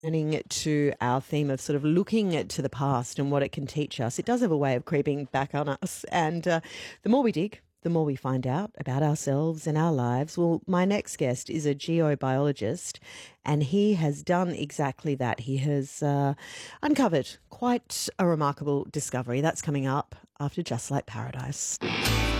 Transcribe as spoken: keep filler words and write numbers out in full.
Turning to our theme of sort of looking to the past and what it can teach us, it does have a way of creeping back on us. And uh, the more we dig, the more we find out about ourselves and our lives. Well, my next guest is a geobiologist, and he has done exactly that. He has uh, uncovered quite a remarkable discovery. That's coming up after Just Like Paradise.